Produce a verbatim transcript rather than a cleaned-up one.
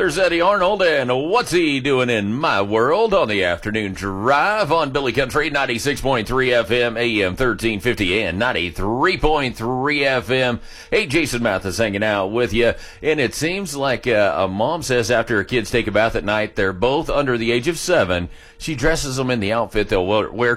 There's Eddie Arnold, and what's he doing in my world on the afternoon drive on Billy Country, ninety-six point three F M, A M thirteen fifty, and ninety-three point three F M. Hey, Jason Mathis hanging out with you, and it seems like uh, a mom says after her kids take a bath at night, they're both under the age of seven. She dresses them in the outfit they'll wear